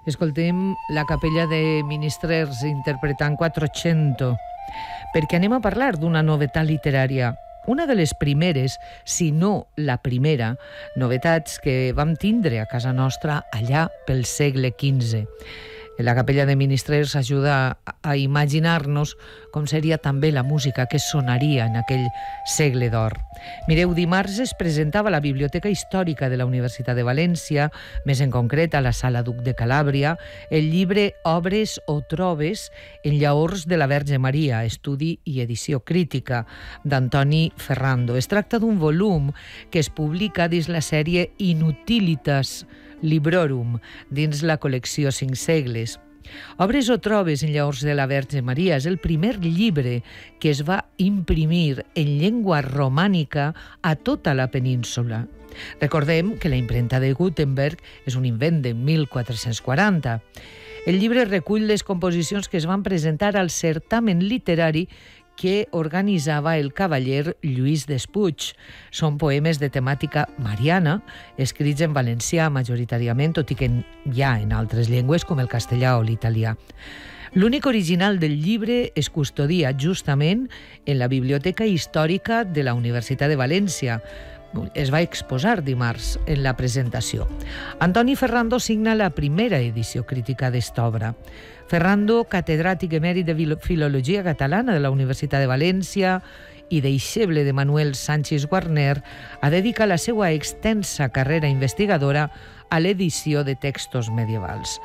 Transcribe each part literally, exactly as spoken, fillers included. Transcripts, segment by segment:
Escoltem la Capella de Ministrers interpretant Quattrocento, perquè anem a parlar d'una novetat literària, una de les primeres, si no la primera, novetats que vam tindre a casa nostra allà pel segle quinze. La Capella de Ministrers ajuda a imaginar-nos com seria també la música que sonaria en aquell segle d'or. Mireu, dimarts es presentava a la Biblioteca Històrica de la Universitat de València, més en concret a la Sala Duc de Calàbria, el llibre Obres o Trobes en llaors de la Verge Maria, estudi i edició crítica, d'Antoni Ferrando. Es tracta d'un volum que es publica dins la sèrie Inutilitas Librorum, dins la col·lecció Cinc Segles. Obres o Trobes en llaors de la Verge Maria és el primer llibre que es va imprimir en llengua romànica a tota la península. Recordem que la impremta de Gutenberg és un invent de mil quatre-cents quaranta. El llibre recull les composicions que es van presentar al certamen literari que organitzava el cavaller Lluís Despuig. Són poemes de temàtica mariana, escrits en valencià majoritàriament, tot i que hi ha en altres llengües com el castellà o l'italià. L'únic original del llibre es custodia justament en la Biblioteca Històrica de la Universitat de València. Es va exposar dimarts en la presentació. Antoni Ferrando signa la primera edició crítica d'esta obra. Ferrando, catedràtic emèrit de Filologia Catalana de la Universitat de València i deixeble de Manuel Sánchez Guarner, ha dedicat la seva extensa carrera investigadora a l'edició de textos medievals.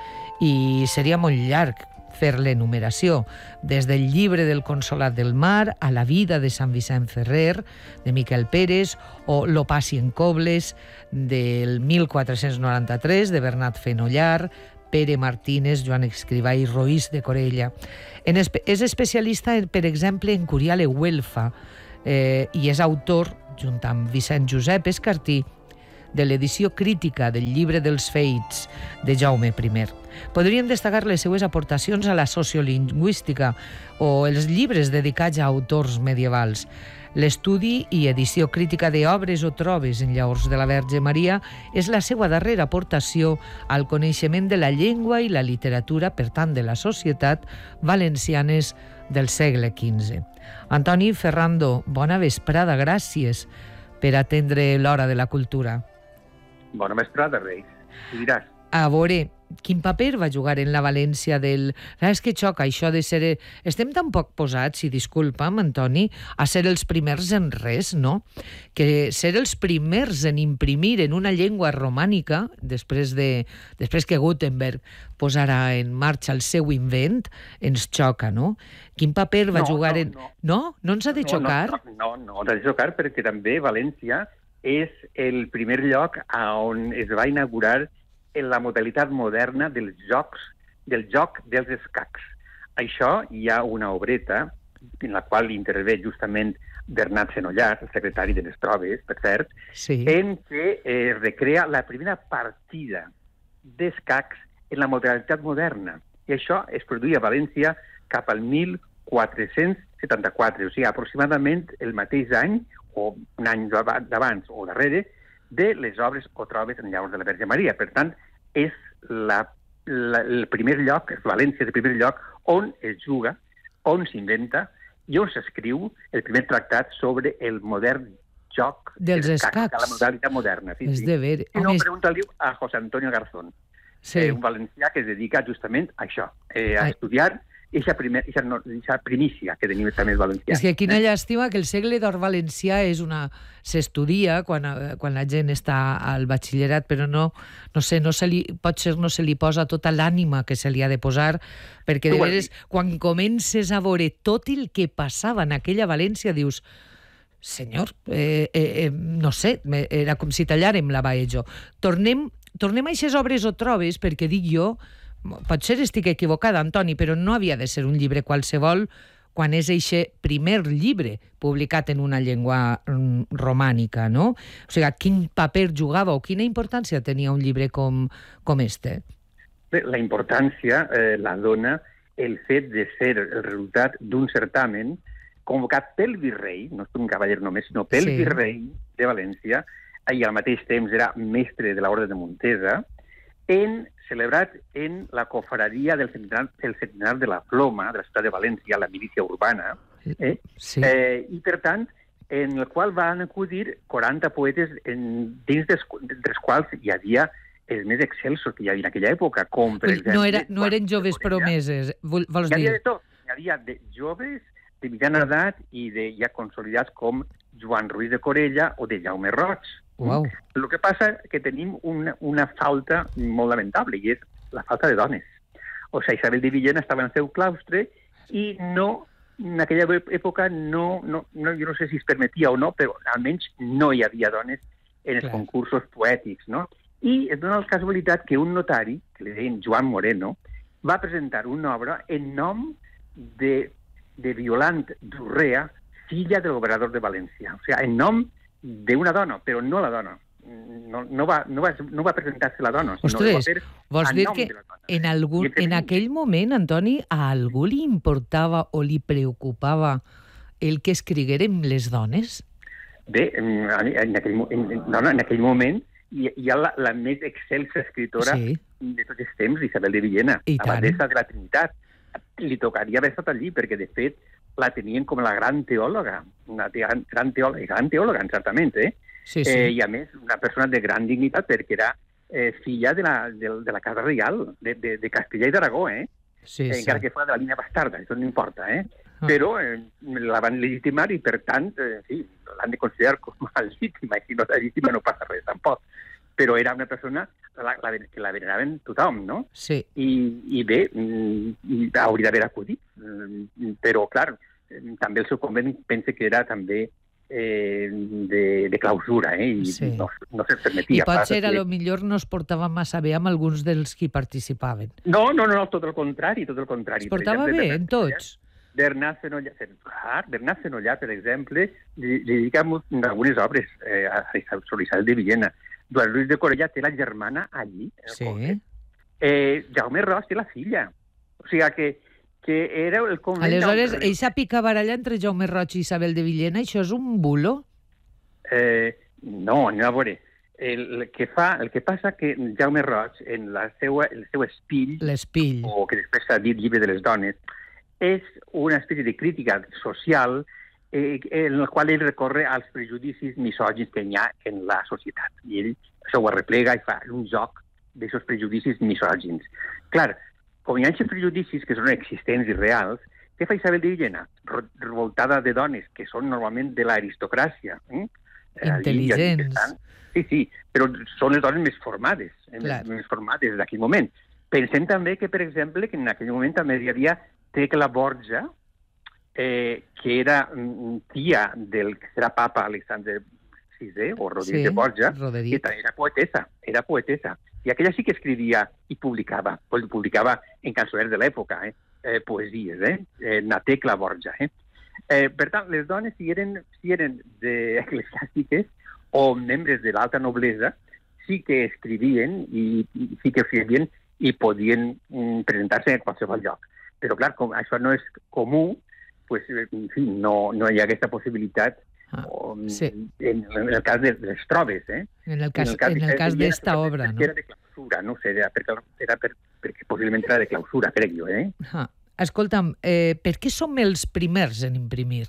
I seria molt llarg fer l'enumeració, des del llibre del Consolat del Mar a la vida de Sant Vicent Ferrer, de Miquel Pérez, o L'Opaci en Cobles, del mil quatre-cents noranta-tres, de Bernat Fenollar, Pere Martínez, Joan Escrivà i Roís de Corella. En espe és especialista, per exemple, en Curiale Güelfa eh, i és autor, junt amb Vicent Josep Escartí, de l'edició crítica del Llibre dels Feits de Jaume I. Podríem destacar les seues aportacions a la sociolingüística o els llibres dedicats a autors medievals. L'estudi i edició crítica d'obres o trobes en llaors de la Verge Maria és la seva darrera aportació al coneixement de la llengua i la literatura, per tant, de la societat valencianes del segle quinze. Antoni Ferrando, bona vesprada, gràcies per atendre l'Hora de la Cultura. Bona vesprada, Reis. Ho diràs. A veure, quin paper va jugar en la València del... És que xoca això de ser... Estem tan poc posats, i disculpa'm, Antoni, a ser els primers en res, no? Que ser els primers en imprimir en una llengua romànica, després de després que Gutenberg posarà en marxa el seu invent, ens xoca, no? Quin paper va no, jugar no, en... No, no? No ens ha de xocar? No, no, no, no, no ha de xocar perquè també València és el primer lloc on es va inaugurar en la modalitat moderna dels jocs, del joc dels escacs. Això hi ha una obreta en la qual intervé justament Bernat Fenollar, el secretari de les Trobes, per cert, sí, en què es recrea la primera partida d'escacs en la modalitat moderna. I això es produïa a València cap al mil quatre-cents setanta-quatre, o sigui, aproximadament el mateix any, o un any d'abans o darrere, de les obres o trobes en llaors de la Verge Maria. Per tant, és la, la, el primer lloc, València és el primer lloc on es juga, on s'inventa i on s'escriu el primer tractat sobre el modern joc dels escacs, de la modalitat moderna. Sí, és sí. de ver... Si no, pregunta-li a José Antonio Garzón, sí, eh, un valencià que es dedica justament a això, eh, a Ai. estudiar Eixa, primer, eixa, no, eixa primícia que tenim també els valencians. És que quina llàstima que el segle d'or valencià és una... s'estudia quan, quan la gent està al batxillerat, però no, no sé, no se li, potser no se li posa tota l'ànima que se li ha de posar, perquè de veres, quan comences a veure tot el que passava en aquella València, dius, senyor, eh, eh, no sé, era com si tallàrem la Baejo. Tornem, tornem a aquestes obres o trobes, perquè dic jo, potser estic equivocada, Antoni, però no havia de ser un llibre qualsevol quan és eixe primer llibre publicat en una llengua romànica, no? O sigui, quin paper jugava o quina importància tenia un llibre com, com este? La importància eh, la dona el fet de ser el resultat d'un certamen convocat pel virrei, no és un cavaller només, sinó pel sí. virrei de València, i al mateix temps era mestre de l'Orde de Montesa, en, celebrat en la cofradia del centenar, del centenar de la Ploma, de la ciutat de València, la milícia urbana, eh? Sí. Eh, i per tant, en el qual van acudir quaranta poetes en, dins dels, dels quals hi havia els més excelsos que hi havia en aquella època, com per exemple... No, era, no eren joves promeses, vols dir? Hi havia dir? de tot. Hi havia de joves, de mitjana edat i de ja consolidats com Joan Ruiz de Corella o de Jaume Roig. Uau. El que passa és que tenim una, una falta molt lamentable, i és la falta de dones. O sigui, Isabel de Villena estava en el seu claustre i no, en aquella època, no, no, no, jo no sé si es permetia o no, però almenys no hi havia dones en els Clar. concursos poètics, no? I es dona la casualitat que un notari, que li deien Joan Moreno, va presentar una obra en nom de, de Violant d'Urrea, filla del governador de València. O sigui, en nom d'una dona, però no la dona. No, no, va, no, va, no va presentar-se la dona, sinó Ostres, que va fer vols en dir nom que de la dona. en, algun, I en aquell moment, Antoni, a algú li importava o li preocupava el que escriguérem les dones? Bé, en, en, aquell, en, no, no, en aquell moment hi, hi ha la, la més excelsa escritora Sí. de tots els temps, Isabel de Villena, I tant. abadessa de la Trinitat. Li tocaria haver estat allí, perquè, de fet, la tenien com la gran teòloga, una gran, gran teòloga, gran teòloga, certament, eh? Sí, sí. Eh, I, a més, una persona de gran dignitat, perquè era eh, filla de la, de, de la Casa Reial, de, de, de Castella i d'Aragó, eh? sí, eh, sí. encara que fos de la línia bastarda, això no importa, eh? Ah. Però eh, la van legitimar i, per tant, eh, sí, l'han de considerar com a legítima, i si no és legítima no passa res, tampoc. Però era una persona la, la, que la veneraven tothom, no? Sí. I, i bé, mm, hauria d'haver acudit, mm, però, clar, eh, també el seu convent pense que era també eh, de, de clausura, eh? I Sí. no, no se'ls I permetia. potser Passa a que- lo millor no es portava massa bé amb alguns dels qui participaven. No, no, no, tot el contrari, tot el contrari. Es portava Per exemple, bé en tots? Bernat Fenollà, clar, Bernat Fenollà, per exemple, li, li dedica algunes obres eh, a sobre Isabel de Villena. Joan Ruiz de Corella té la germana allí. en el Sí. convent. Eh, Jaume Roig té la filla. O sigui que, que era el convent... Aleshores, on- eixa picabaralla entre Jaume Roig i Isabel de Villena, això és un bulo? Eh, no, anem a veure. El que, fa, el que passa que Jaume Roig, en la seua, el seu espill, L'espill. o que després s'ha dit llibre de les dones, és una espècie de crítica social eh, en la qual ell recorre als prejudicis misògins que hi ha en la societat. I ell això ho arreplega i fa un joc d'aquests prejudicis misògins. Clar, com hi ha aquests prejudicis que són existents i reals, què fa Isabel de Villena? Re- Revoltada de dones que són normalment de l'aristocràcia. Eh? Intel·ligents. Allí estan. Sí, sí, però són les dones més formades, eh? Clar. més formades d'aquell moment. Pensem també que, per exemple, que en aquell moment també hi havia Tecla Borja, eh, que era mm, tia del que serà papa Alexander sisè, o Rodríguez Sí, de Borja, Roderic. que també era poetessa, era poetessa. I aquella sí que escrivia i publicava, pues, publicava en cançoners de l'època, eh? Eh, poesies, eh? eh? Na Tecla Borja, eh? Eh, per tant, les dones, si eren, si eren de eclesiàstiques o membres de l'alta noblesa, sí que escrivien i, i sí que escrivien i podien mm, presentar-se en qualsevol lloc. Però, clar, com això no és comú, pues, en fi, no, no hi ha aquesta possibilitat Ah, o, sí. en, en el cas de les trobes, eh? En el cas, en el d'Isabel cas Villena, d'esta però obra, perquè no? Era de clausura, no sé, era, perquè, era per, perquè possiblement era de clausura, crec jo, eh? Ah. Escolta'm, eh, per què som els primers en imprimir?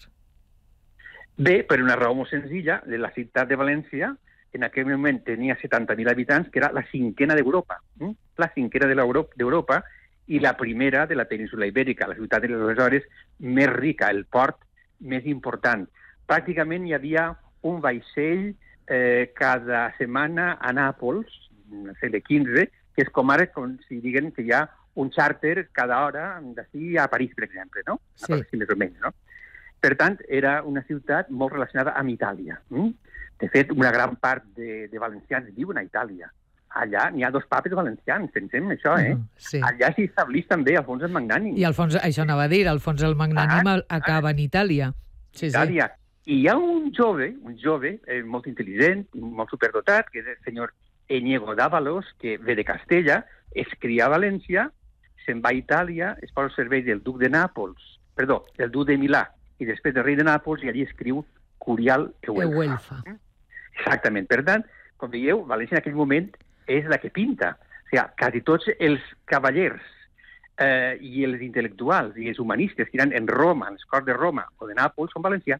Bé, per una raó molt senzilla, la ciutat de València en aquell moment tenia setanta mil habitants, que era la cinquena d'Europa, eh? la cinquena de l'Europa, d'Europa i la primera de la península ibèrica, la ciutat aleshores més rica, el port més important. Pràcticament hi havia un vaixell eh, cada setmana a Nàpols, al segle quinze, que és com ara, com si diguen que hi ha un xàrter cada hora d'ací a París, per exemple, no? Sí. A París, més o menys, no? Per tant, era una ciutat molt relacionada amb Itàlia. Mm? De fet, una gran part de, de valencians viuen a Itàlia. Allà n'hi ha dos papes valencians, pensem això, eh? Uh, sí. Allà s'hi establís també Alfons el Magnànim. I Alfons, això anava a dir, Alfons el Magnànim Ah, acaba en Itàlia. Sí, sí. Itàlia. I hi ha un jove, un jove eh, molt intel·ligent, molt superdotat, que és el senyor Eñego d'Ávalos, que ve de Castella, es cria a València, se'n va a Itàlia, es posa al servei del duc de Nàpols, perdó, del duc de Milà, i després del rei de Nàpols, i allí escriu Curial Euelfa. Euelfa. Exactament. Per tant, com veieu, València en aquell moment és la que pinta. O sigui, quasi tots els cavallers eh, i els intel·lectuals i els humanistes que eren en Roma, en les corts de Roma o de Nàpols, són valencians.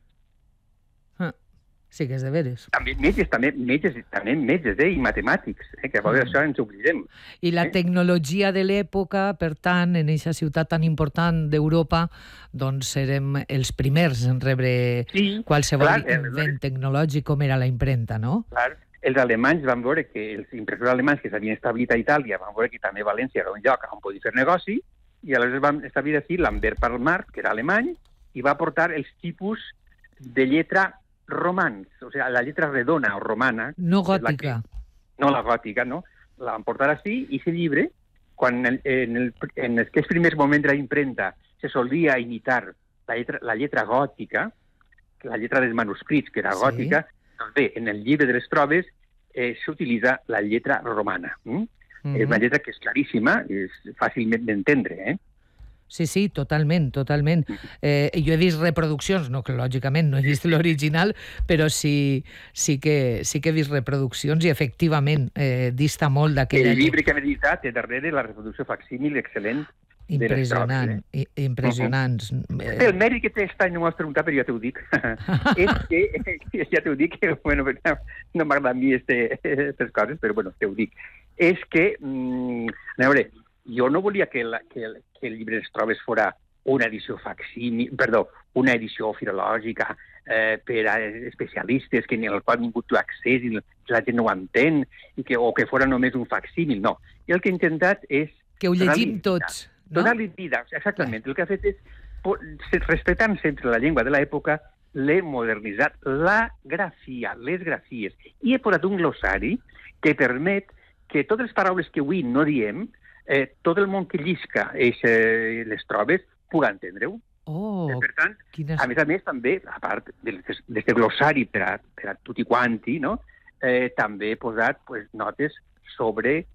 Ah, sí que és de veres. També metges, també metges, també metges eh, i matemàtics, eh, que a vegades això ens oblidem. I la eh? tecnologia de l'època, per tant, en aquesta ciutat tan important d'Europa, doncs érem els primers en rebre sí, qualsevol clar, invent tecnològic com era la impremta, no? Clar, els alemanys van veure que els impressors alemanys que s'havien establit a Itàlia van veure que també València era un lloc on podia fer negoci, i aleshores van establir aquí Lambert Palmar, que era alemany, i va portar els tipus de lletra romans, o sigui, la lletra redona o romana. No gòtica. Que, no la gòtica, no? La van portar així, i aquest llibre, quan en, en, el, en aquests primers moments de la impremta se solia imitar la lletra, la lletra gòtica, la lletra dels manuscrits, que era sí. gòtica, doncs bé, en el llibre de les proves eh, s'utilitza la lletra romana. Mm? Mm-hmm. És una lletra que és claríssima, és fàcilment d'entendre, eh? Sí, sí, totalment, totalment. Eh, jo he vist reproduccions, no, que lògicament no he vist l'original, però sí, sí, que, sí que he vist reproduccions i efectivament eh, dista molt d'aquella... El llibre que hem editat té darrere la reproducció facsímil excel·lent. Impressionant, eh? impressionants. Uh-huh. El mèrit que té aquest any no m'ho has preguntat, però ja t'ho dic. És que, ja t'ho dic, que bueno, no m'agrada a mi aquestes coses, però bueno, t'ho dic. És que, mm, a veure, jo no volia que, la, que, el, que el llibre de les proves fora una edició facsímil, perdó, una edició filològica eh, per a especialistes que en el qual ningú té accés i la gent no ho entén, i que, o que fora només un facsímil, no. I el que he intentat és... Que ho llegim tots. No? Donar-li vida, exactament. El que ha fet és, respectant sempre la llengua de l'època, l'he modernitzat la grafia, les grafies. I he posat un glossari que permet que totes les paraules que avui no diem, eh, tot el món que llisca eh, les trobes, pugui entendre-ho. Oh, eh, per tant, quines... a més a més, també, a part d'aquest glossari per a, per a tutti quanti, no? eh, també he posat pues, notes sobre